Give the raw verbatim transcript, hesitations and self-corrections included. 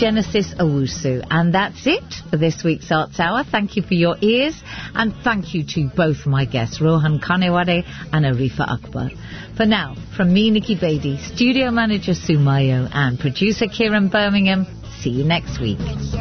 Genesis Owusu. And that's it for this week's Arts Hour. Thank you for your ears, and thank you to both my guests, Rohan Kanewade and Arifa Akbar. For now, from me, Nikki Beatty, studio manager Sue Mayo, and producer Kieran Birmingham, see you next week.